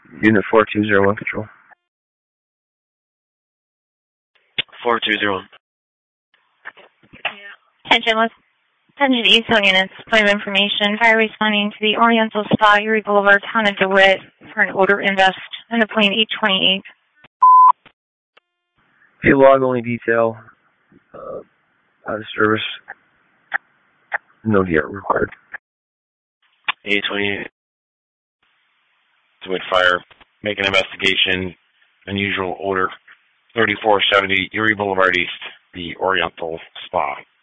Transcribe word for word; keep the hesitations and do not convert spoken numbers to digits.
Unit four two zero one control. four two zero one. Attention, let's attention to East Hill units. Point of information. Fire responding to the Oriental Spa, Erie Boulevard, town of DeWitt, for an odor invest on the plane eight twenty-eight. Okay, log only detail. Uh, out of service. No D R required. eight twenty-eight. DeWitt Fire. Make an investigation. Unusual odor. thirty-four seventy Erie Boulevard East, the Oriental Spa.